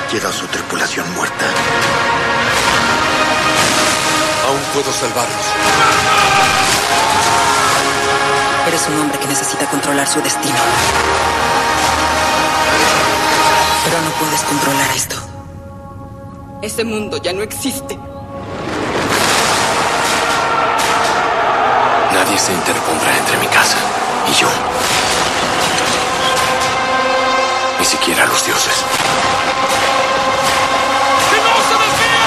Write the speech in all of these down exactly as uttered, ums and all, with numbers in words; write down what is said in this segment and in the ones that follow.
Queda su tripulación muerta. Aún puedo salvarlos. Eres un hombre que necesita controlar su destino. Pero no puedes controlar esto. Ese mundo ya no existe. Nadie se interpondrá entre mi casa y yo. Ni siquiera los dioses. ¡Que no se desvíe!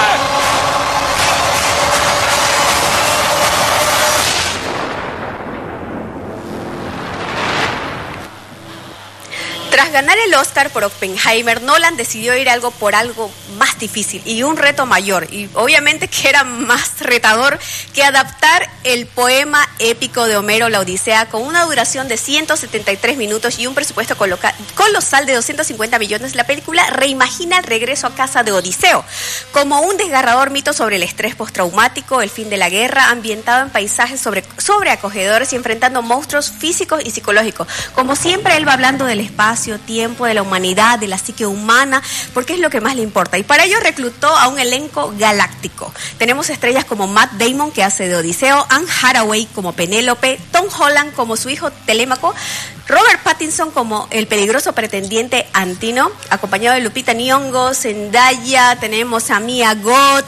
Tras ganar el Oscar por Oppenheimer, Nolan decidió ir algo por algo más difícil y un reto mayor, y obviamente que era más retador que adaptar el poema épico de Homero, La Odisea, con una duración de ciento setenta y tres minutos y un presupuesto coloca- colosal de doscientos cincuenta millones. La película reimagina el regreso a casa de Odiseo como un desgarrador mito sobre el estrés postraumático, el fin de la guerra, ambientado en paisajes sobre, sobreacogedores y enfrentando monstruos físicos y psicológicos. Como siempre, él va hablando del espacio, tiempo, de la humanidad, de la psique humana, porque es lo que más le importa. Y para ello reclutó a un elenco galáctico. Tenemos estrellas como Matt Damon, que hace de Odiseo, Anne Hathaway como Penélope, Tom Holland como su hijo Telémaco, Robert Pattinson como el peligroso pretendiente Antino, acompañado de Lupita Nyong'o, Zendaya, tenemos a Mia Goth,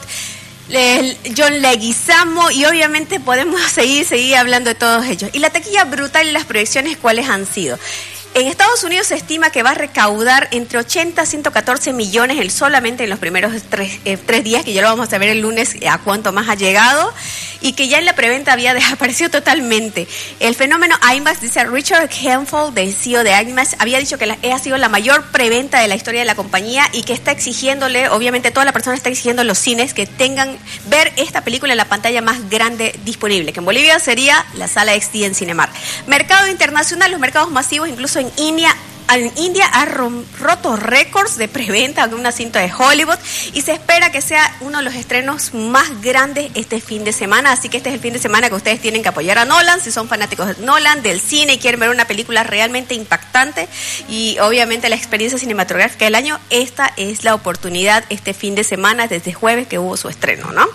el John Leguizamo, y obviamente podemos seguir, seguir hablando de todos ellos. Y la taquilla brutal y las proyecciones, ¿cuáles han sido? En Estados Unidos se estima que va a recaudar entre ochenta a ciento catorce millones el solamente en los primeros tres, eh, tres días, que ya lo vamos a ver el lunes a cuánto más ha llegado, y que ya en la preventa había desaparecido totalmente. El fenómeno IMAX, dice Richard Hemphill, del C E O de IMAX, había dicho que la, ha sido la mayor preventa de la historia de la compañía y que está exigiéndole, obviamente toda la persona está exigiendo a los cines que tengan, ver esta película en la pantalla más grande disponible, que en Bolivia sería la sala X D en Cinemark. Mercado internacional, los mercados masivos, incluso en India, en India ha rom, roto récords de preventa de una cinta de Hollywood, y se espera que sea uno de los estrenos más grandes este fin de semana. Así que este es el fin de semana que ustedes tienen que apoyar a Nolan si son fanáticos de Nolan, del cine, y quieren ver una película realmente impactante y obviamente la experiencia cinematográfica del año. Esta es la oportunidad este fin de semana, desde jueves que hubo su estreno, ¿no?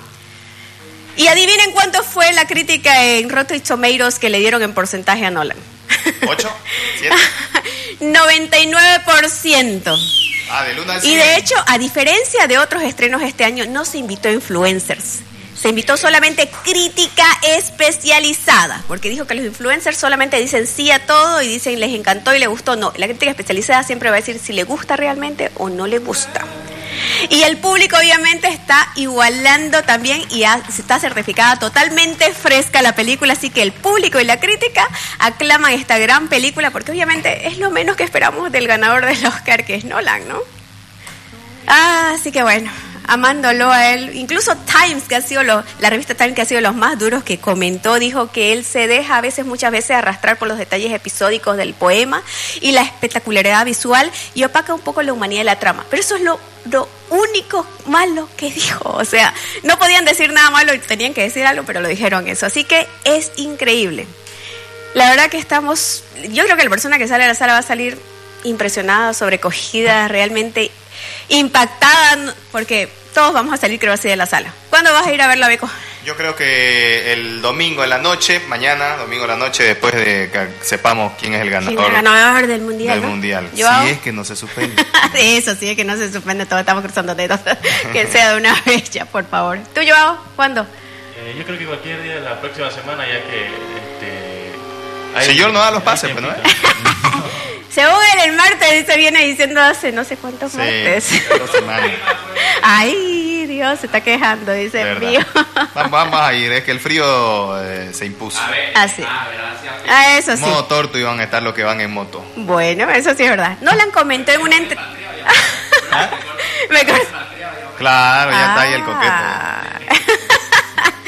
Y adivinen cuánto fue la crítica en Rotten Tomatoes que le dieron en porcentaje a Nolan. ¿Ocho? ¿Siete? noventa y nueve por ciento. Ah, de Luna al Y cine. de hecho, a diferencia de otros estrenos este año, no se invitó a influencers. Se invitó solamente crítica especializada, porque dijo que los influencers solamente dicen sí a todo y dicen les encantó y les gustó. No, la crítica especializada siempre va a decir si le gusta realmente o no le gusta. Y el público obviamente está igualando también, y ha, está certificada totalmente fresca la película, así que el público y la crítica aclaman esta gran película, porque obviamente es lo menos que esperamos del ganador del Oscar, que es Nolan, ¿no? Ah, así que bueno, amándolo a él. Incluso Times, que ha sido lo, la revista Times, que ha sido los más duros, que comentó, dijo que él se deja a veces, muchas veces, arrastrar por los detalles episódicos del poema y la espectacularidad visual, y opaca un poco la humanidad de la trama. Pero eso es lo, lo único malo que dijo. O sea, no podían decir nada malo, tenían que decir algo, pero lo dijeron eso. Así que es increíble. La verdad que estamos, yo creo que la persona que sale a la sala va a salir impresionada, sobrecogida, realmente impactada, porque todos vamos a salir, creo, así de la sala. ¿Cuándo vas a ir a verla, Beco? Yo creo que el domingo en la noche, mañana, domingo en la noche, después de que sepamos quién es el ganador, ¿Quién es el ganador del mundial? del ¿no? mundial. ¿Yo? Si es que no se suspende. Eso, sí, es que no se suspende todo, estamos cruzando dedos. Que sea de una vez ya, por favor. ¿Tú, Joao? ¿Cuándo? Eh, yo creo que cualquier día de la próxima semana, ya que... Este, hay, Señor no da los pases, pues, ¿no? Según él, el martes, dice, viene diciendo hace no sé cuántos Sí, martes. dos semanas. Ay, Dios, se está quejando, dice el mío. Vamos, vamos a ir, es que el frío eh, se impuso. Así. Ah, eso sí. Modo torto, y van a estar los que van en moto. Bueno, eso sí es verdad. Nolan comentó en una entrevista. Me cor- Claro, ya Ah. está ahí el coqueto.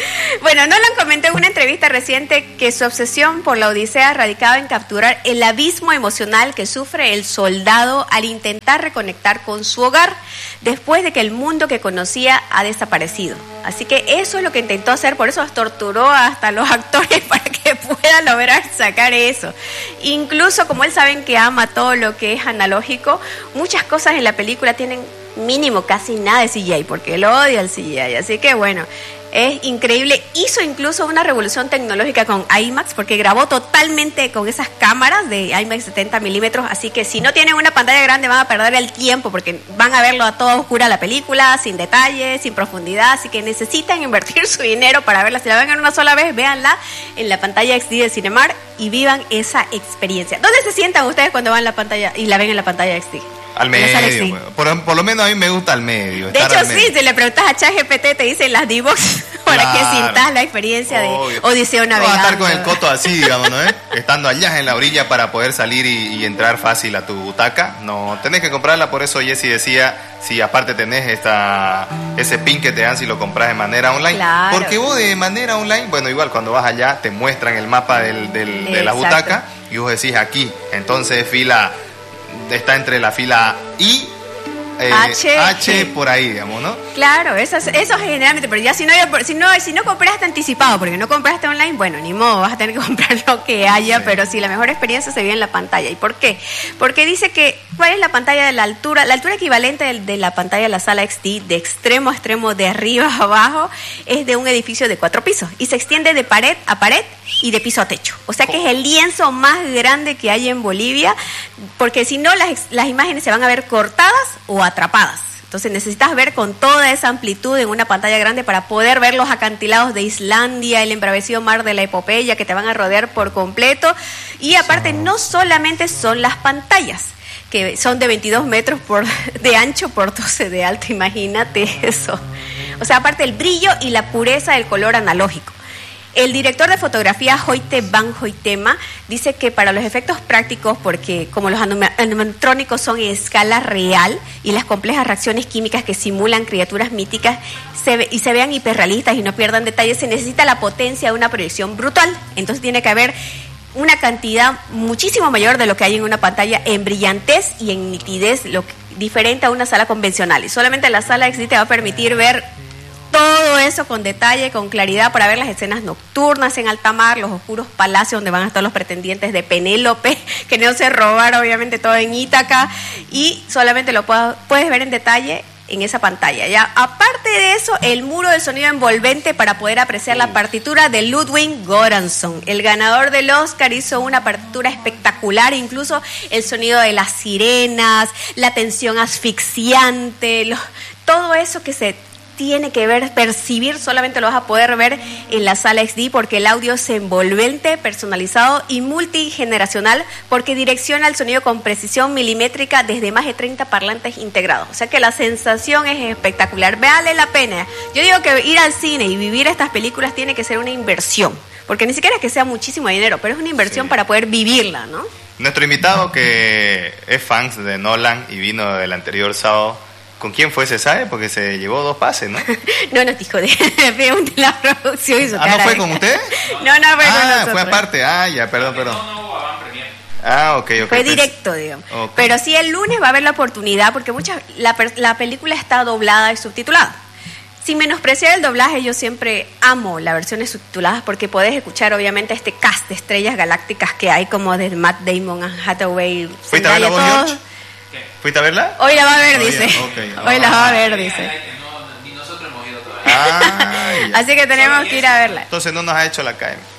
Bueno, Nolan comentó en una entrevista reciente que su obsesión por la Odisea radicaba en capturar el abismo emocional que sufre el soldado al intentar reconectar con su hogar después de que el mundo que conocía ha desaparecido. Así que eso es lo que intentó hacer, por eso torturó hasta los actores para que puedan lograr sacar eso. Incluso como él saben que ama todo lo que es analógico, muchas cosas en la película tienen mínimo casi nada de C G I, porque él odia el C G I. Así que bueno, es increíble. Hizo incluso una revolución tecnológica con IMAX, porque grabó totalmente con esas cámaras de IMAX setenta milímetros. Así que si no tienen una pantalla grande van a perder el tiempo, porque van a verlo a toda oscura la película, sin detalles, sin profundidad. Así que necesitan invertir su dinero para verla. Si la ven en una sola vez, véanla en la pantalla X D de Cinemark y vivan esa experiencia. ¿Dónde se sientan ustedes cuando van a la pantalla y la ven en la pantalla X D? Al medio, por, por lo menos a mí me gusta al medio. De hecho, al sí, medio. si le preguntas a ChatGPT, te dicen las D-Box para Claro. que sintas la experiencia Obvio. de Odiseo No vas a navegando. estar con el coto así, digamos, ¿no? ¿Eh? Estando allá en la orilla para poder salir y, y entrar fácil a tu butaca. No, tenés que comprarla, por eso Jessy decía, si aparte tenés esta ese pin que te dan si lo compras de manera online. Claro. Porque vos de manera online, bueno, igual cuando vas allá te muestran el mapa del, del, de la Exacto. butaca y vos decís aquí. Entonces fila, está entre la fila I, eh, H, H G. por ahí, digamos, ¿no? Claro, eso, es- eso generalmente, pero ya si no, si no si no compraste anticipado, porque no compraste online, bueno, ni modo, vas a tener que comprar lo que haya, Sí. pero sí, la mejor experiencia se vive en la pantalla. ¿Y por qué? Porque dice que, ¿cuál es la pantalla de la altura? La altura equivalente de, de la pantalla de la sala X D, de extremo a extremo, de arriba a abajo, es de un edificio de cuatro pisos, y se extiende de pared a pared y de piso a techo. O sea que es el lienzo más grande que hay en Bolivia, porque si no, las, las imágenes se van a ver cortadas o atrapadas. Entonces necesitas ver con toda esa amplitud en una pantalla grande para poder ver los acantilados de Islandia, el embravecido mar de la epopeya que te van a rodear por completo. Y aparte no solamente son las pantallas, que son de veintidós metros por, de ancho por doce de alto, imagínate eso. O sea, aparte el brillo y la pureza del color analógico. El director de fotografía, Hoyte Van Hoytema, dice que para los efectos prácticos, porque como los anima- animatrónicos son en escala real y las complejas reacciones químicas que simulan criaturas míticas se ve- y se vean hiperrealistas y no pierdan detalles, se necesita la potencia de una proyección brutal. Entonces tiene que haber una cantidad muchísimo mayor de lo que hay en una pantalla en brillantez y en nitidez, lo que- diferente a una sala convencional. Y solamente la sala X D te va a permitir ver todo eso con detalle, con claridad, para ver las escenas nocturnas en alta mar, los oscuros palacios donde van a estar los pretendientes de Penélope, que no se robar obviamente todo en Ítaca, y solamente lo puedo- puedes ver en detalle en esa pantalla. Ya, aparte de eso, el muro del sonido envolvente para poder apreciar la partitura de Ludwig Göransson. El ganador del Oscar hizo una partitura espectacular, incluso el sonido de las sirenas, la tensión asfixiante, lo- todo eso que se tiene que ver, percibir, solamente lo vas a poder ver en la sala X D, porque el audio es envolvente, personalizado y multigeneracional, porque direcciona el sonido con precisión milimétrica desde más de treinta parlantes integrados. O sea que la sensación es espectacular, vale la pena. Yo digo que ir al cine y vivir estas películas tiene que ser una inversión, porque ni siquiera es que sea muchísimo dinero, pero es una inversión Sí. para poder vivirla, ¿no? Nuestro invitado que es fan de Nolan y vino del anterior sábado, ¿con quién fue, se sabe? Porque se llevó dos pases, ¿no? No, no te jode. Pregunte la producción y su Ah, cara ¿no fue de- con usted? No, no fue con Ah, nosotros. fue aparte. Ah, ya, perdón, perdón. No, no hubo avant premier. Ah, ok, ok. Fue Pens- directo, digamos. Ok. Pero sí, el lunes va a haber la oportunidad, porque muchas la, per- la película está doblada y subtitulada. Sin menospreciar el doblaje, yo siempre amo las versiones subtituladas, porque podés escuchar obviamente este cast de estrellas galácticas que hay, como de Matt Damon, Anne Hathaway, ¿Fuiste a verla vos, Zendaya, George? todos. ¿Fuiste a verla? Hoy la va a ver, Todavía, dice. ok. Hoy la va a ver, Ay, dice. ay, que no, ni nosotros hemos ido todavía. Ah, ya. Así que tenemos que ir a verla. Entonces no nos ha hecho la C A E M.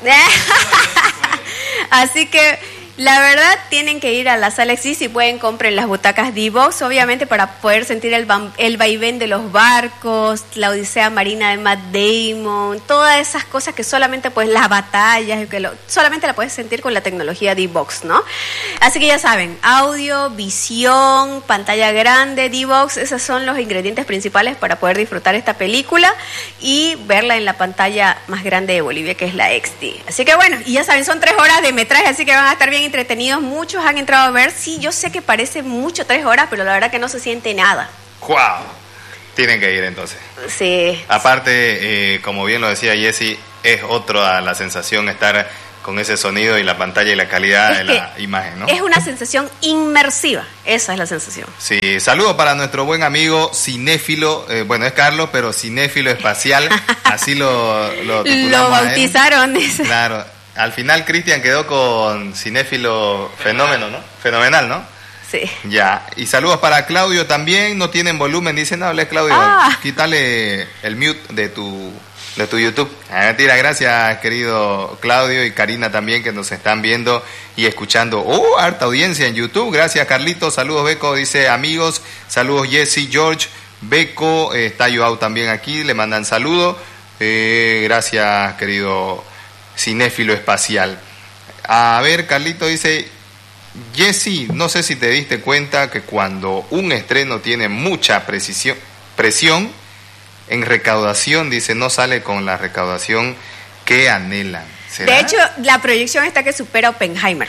Así que la verdad tienen que ir a la sala X D, si pueden compren las butacas D-Box, obviamente para poder sentir el, vam- el vaivén de los barcos, la odisea marina de Matt Damon, todas esas cosas que solamente pues las batallas, que lo- solamente la puedes sentir con la tecnología D-Box, ¿no? Así que ya saben, audio, visión, pantalla grande, D-Box, esos son los ingredientes principales para poder disfrutar esta película y verla en la pantalla más grande de Bolivia, que es la X D. Así que bueno, y ya saben, son tres horas de metraje, así que van a estar bien entretenidos. Muchos han entrado a ver, sí, yo sé que parece mucho tres horas, pero la verdad que no se siente nada. ¡Wow! Tienen que ir entonces. Sí. Aparte, eh, como bien lo decía Jessy, es otra la sensación estar con ese sonido y la pantalla y la calidad Es de la imagen, ¿no? Es una sensación inmersiva, esa es la sensación. Sí, saludo para nuestro buen amigo cinéfilo, eh, bueno, es Carlos, pero cinéfilo espacial, así lo Lo, lo bautizaron. Claro, al final Cristian quedó con cinéfilo fenómeno, ¿no? Fenomenal, ¿no? Sí. Ya, y saludos para Claudio también, no tienen volumen, dice, no hables Claudio, ah. quítale el mute de tu... de tu YouTube. Ah, mentira, gracias querido Claudio y Karina también que nos están viendo y escuchando. Oh, harta audiencia en YouTube. Gracias Carlitos, saludos Beco, dice amigos, saludos Jessy, George, Beco, eh, está Joao también aquí, le mandan saludos. Eh, gracias querido cinéfilo espacial. A ver, Carlito dice, Jessy, no sé si te diste cuenta que cuando un estreno tiene mucha precisión, presión, en recaudación, dice, no sale con la recaudación que anhelan. ¿Será? De hecho, la proyección está que supera Oppenheimer.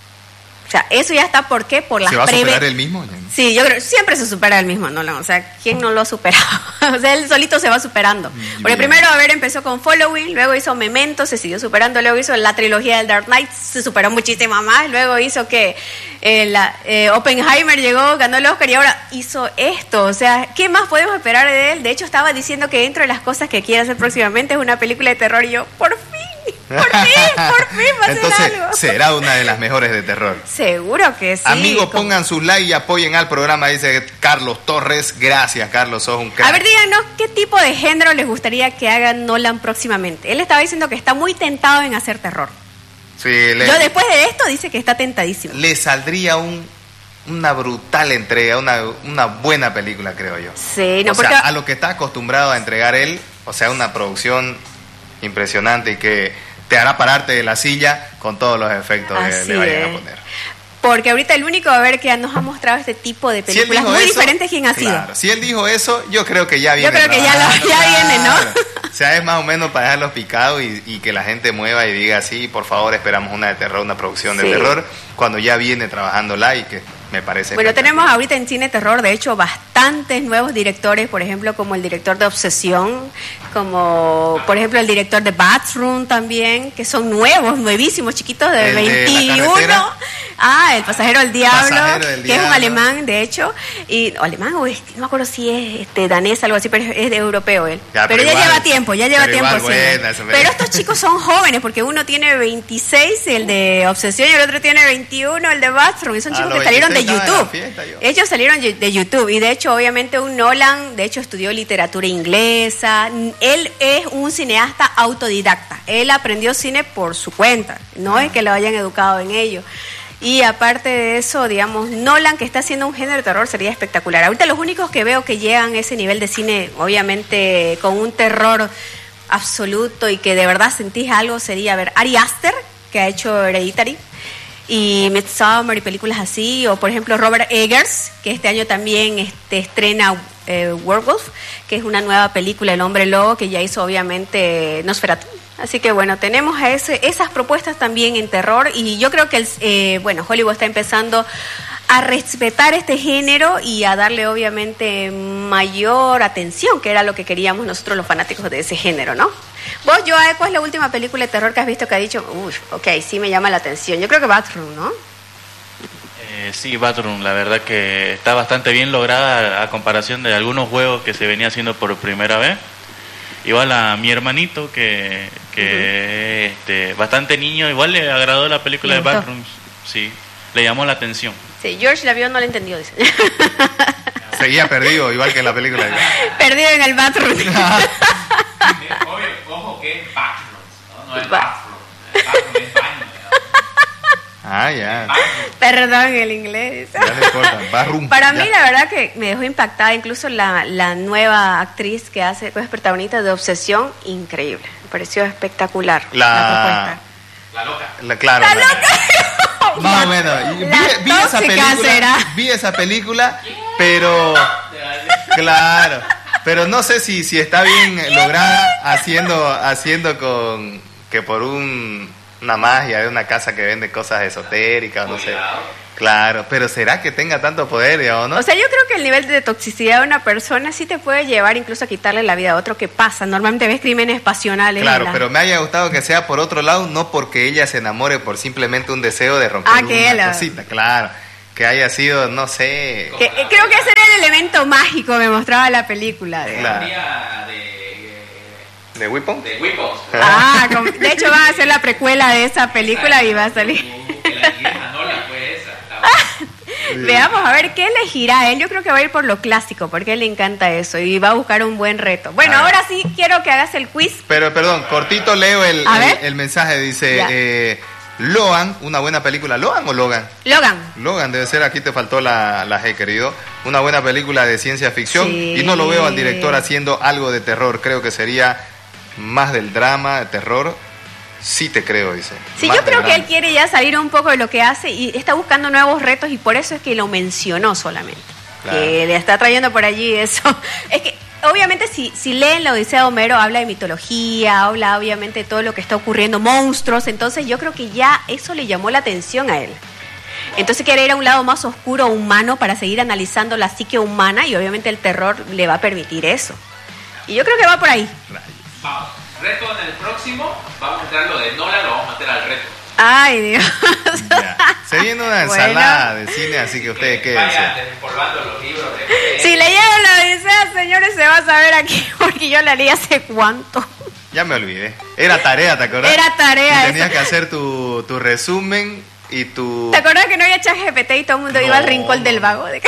O sea, eso ya está, ¿por qué? Por las ¿Se va a preve... superar el mismo? Sí, yo creo, siempre se supera el mismo, ¿no? O sea, ¿quién no lo ha superado? O sea, él solito se va superando. Porque primero, a ver, empezó con Following, luego hizo Memento, se siguió superando, luego hizo la trilogía del Dark Knight, se superó muchísimo más, luego hizo que eh, la, eh, Oppenheimer llegó, ganó el Oscar y ahora hizo esto. O sea, ¿qué más podemos esperar de él? De hecho, estaba diciendo que dentro de las cosas que quiere hacer próximamente es una película de terror y yo, por fin. Por fin, por fin va a hacer Entonces, algo. será una de las mejores de terror. Seguro que sí. Amigos, como... pongan sus likes y apoyen al programa, dice Carlos Torres. Gracias, Carlos, sos un crack. A ver, díganos, ¿qué tipo de género les gustaría que haga Nolan próximamente? Él estaba diciendo que está muy tentado en hacer terror. Sí, le, Yo después de esto dice que está tentadísimo. le saldría un, una brutal entrega, una, una buena película, creo yo. Sí, no, o porque... sea, a lo que está acostumbrado a entregar él, o sea, una producción impresionante y que te hará pararte de la silla con todos los efectos que Así le vayan es. a poner. Porque ahorita el único, a ver, que nos ha mostrado este tipo de Si él películas dijo muy eso, diferentes, ¿quién ha claro, sido? si él dijo eso, yo creo que ya viene. Yo creo que ya, lo, trabajando, ya viene, ¿no? claro. O sea, es más o menos para dejarlos picados y, y que la gente mueva y diga, sí, por favor, esperamos una de terror, una producción de Sí. terror, cuando ya viene trabajándola y que me parece... Bueno, espectacular. tenemos ahorita en cine terror, de hecho, bastantes nuevos directores, por ejemplo, como el director de Obsesión, como, por ejemplo, el director de Bathroom también, que son nuevos, nuevísimos, chiquitos, de ¿El de La veintiuno. carretera? Ah, El pasajero del diablo, Pasajero del que es un diablo. alemán, de hecho, y o alemán o es, no me acuerdo si es este, danés, algo así, pero es, es de europeo él. Ya, pero pero ya igual- lleva tiempo, ya lleva pero tiempo. igual sí. buena esa película. Pero estos chicos son jóvenes, porque uno tiene veintiséis, el de Obsesión, y el otro tiene veintiuno, el de Bathroom, y son A chicos los que salieron de veintiséis estaba en YouTube. la fiesta, yo. Ellos salieron de YouTube y de hecho obviamente un Nolan, de hecho estudió literatura inglesa, él es un cineasta autodidacta, él aprendió cine por su cuenta, no es que lo hayan educado en ello. Y aparte de eso, digamos, Nolan, que está haciendo un género de terror, sería espectacular. Ahorita los únicos que veo que llegan a ese nivel de cine, obviamente con un terror absoluto y que de verdad sentís algo, sería, a ver, Ari Aster, que ha hecho Hereditary, y Midsommar y películas así, o por ejemplo Robert Eggers, que este año también este, estrena eh, Werewolf, que es una nueva película, El hombre lobo, que ya hizo obviamente Nosferatu. Así que bueno, tenemos a ese, esas propuestas también en terror, y yo creo que el, eh, bueno, Hollywood está empezando a respetar este género y a darle obviamente mayor atención, que era lo que queríamos nosotros los fanáticos de ese género, ¿no? Vos, Joae, ¿cuál es la última película de terror que has visto que ha dicho, uy, ok, sí me llama la atención? Yo creo que Bathroom, ¿no? Eh, sí, Bathroom, la verdad que está bastante bien lograda a, a comparación de algunos juegos que se venía haciendo por primera vez. Igual a mi hermanito, que, que uh-huh. este, bastante niño, igual le agradó la película ¿Le de gustó? Bathroom, sí, le llamó la atención. Sí, George la vio, no la entendió, dice. Seguía perdido, igual que en la película. Perdido en el Bathroom. Oye, ojo que es bathroom, ¿no? No es bathroom. El bathroom es baño. Ah, ya. Perdón, el inglés. Ya no importa, Bathroom. Para ya. mí, la verdad que me dejó impactada, incluso la, la nueva actriz que hace, que es protagonista de Obsesión, increíble. Me pareció espectacular la, La- propuesta. La loca. La, claro. ¡La la- loca! Más o menos. Y Vi, La vi esa tóxica película, será. vi esa película, pero claro, pero no sé si si está bien lograda haciendo haciendo con que por un una magia de una casa que vende cosas esotéricas, no sé. Claro, pero ¿será que tenga tanto poder, digamos, no? O sea, yo creo que el nivel de toxicidad de una persona sí te puede llevar incluso a quitarle la vida a otro. ¿Qué pasa? Normalmente ves crímenes pasionales. Claro, la... pero me haya gustado que sea por otro lado, no porque ella se enamore por simplemente un deseo de romper Ah, que una la- cosita, claro. Que haya sido, no sé... Que, eh, creo que ese era el elemento mágico que me mostraba la película. De... Claro. Día de, ¿De Whipple? de Whipples. Ah, como- de hecho van a hacer la precuela de esa película y va a salir. Que la guía Nolan fue esa. La- Veamos a ver qué elegirá él. Yo creo que va a ir por lo clásico porque a él le encanta eso y va a buscar un buen reto. Bueno, A ver. ahora sí quiero que hagas el quiz. Pero, perdón, cortito leo el, A el, ver. el mensaje, dice... Ya. Eh, Logan, una buena película. ¿Logan o Logan? Logan. Logan debe ser, aquí te faltó la, la G, querido. Una buena película de ciencia ficción. Sí. Y no lo veo al director haciendo algo de terror. Creo que sería más del drama, de terror. Sí te creo, dice. Sí, Más yo del creo que drama. él quiere ya salir un poco de lo que hace y está buscando nuevos retos y por eso es que lo mencionó solamente. Claro. Que le está trayendo por allí eso. Es que obviamente si, si leen la Odisea de Homero habla de mitología, habla obviamente de todo lo que está ocurriendo, monstruos, entonces yo creo que ya eso le llamó la atención a él. Entonces quiere ir a un lado más oscuro, humano, para seguir analizando la psique humana y obviamente el terror le va a permitir eso. Y yo creo que va por ahí. Vamos. Reto en el próximo. Vamos a meter lo de Nolan, lo vamos a meter al reto. Ay, Dios. Ya. Se viene una Bueno. ensalada de cine, así que ustedes quédense. Vayan desempolvando los libros de... Si leyeron la Odisea, señores, se va a saber aquí porque yo la leí hace cuánto. Ya me olvidé. Era tarea, ¿te acordás? Era tarea Y tenías eso. que hacer tu, tu resumen y tu... ¿Te acuerdas que no había chat G P T y todo el mundo No. iba al rincón del vago? De que-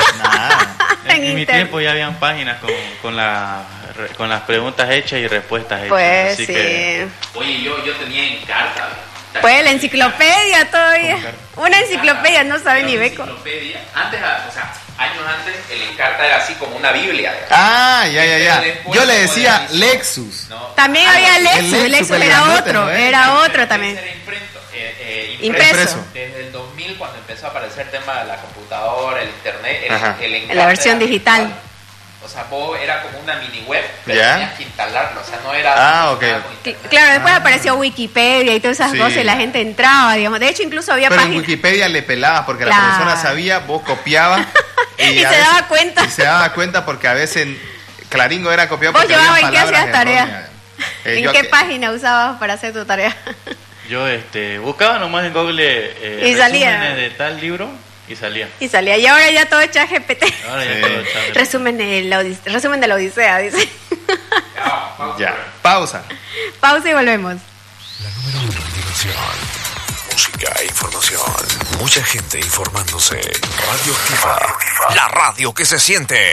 Nada. en En, en mi internet. tiempo ya habían páginas con, con, la, con las preguntas hechas y respuestas hechas. Pues así sí. que Oye, yo, yo tenía en carta. Pues la enciclopedia todavía. Una enciclopedia, no sabe ni beco. Enciclopedia. Antes, o sea, años antes, el Encarta era así como una Biblia. Ah, ya, ya, ya. Pero después Yo le se decía modernizó. Lexus. ¿No? También Ah, había el Lexus, Lexus, Lexus el era grandote, otro, ¿no? ¿Eh? era otro Ese también. era impreso, eh, eh, Impreso. Impreso. Desde el dos mil, cuando empezó a aparecer el tema de la computadora, el internet, el, Ajá. el Encarta La versión era digital. virtual. O sea, vos era como una mini web, pero ¿Ya? tenías que instalarlo. O sea, no era. Ah, no ok. funcionaba con Cl- internet. Claro, después apareció Wikipedia y todas esas Sí. cosas y la gente entraba, digamos. De hecho, incluso había Pero en páginas. Wikipedia le pelabas porque Claro. la persona sabía, vos copiabas. Y a se daba cuenta. Y se daba cuenta porque a veces Claringo era copiado ¿Vos porque llevabas había en qué palabras hacías tarea? erróneas. Eh, ¿En yo qué que- página usabas para hacer tu tarea? yo este, buscaba nomás en Google eh, Y salía. resúmenes de tal libro y salía. Y salía. Y ahora ya todo es chat G P T. Ahora ya Sí. todo chat. Resumen de, la Odis- resumen de la Odisea, dice. Ya, vamos, vamos. Ya, pausa. Pausa y volvemos. La número uno en diversión. Música e información. Mucha gente informándose. Radio Activa. La radio que se siente.